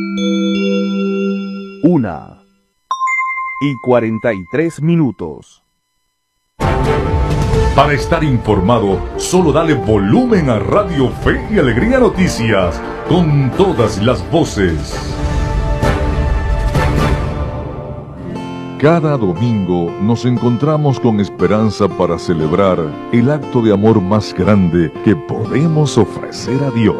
1:43. Para estar informado, solo dale volumen a Radio Fe y Alegría Noticias, con todas las voces. Cada domingo nos encontramos con esperanza para celebrar el acto de amor más grande que podemos ofrecer a Dios.